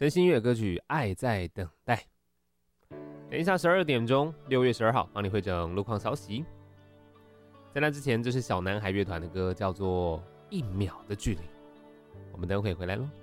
真心乐歌曲《爱在等待》。等一下12点钟，6月12号帮你汇整路况消息。在那之前，这是小男孩乐团的歌，叫做《1秒的距离》。我们等会回来喽。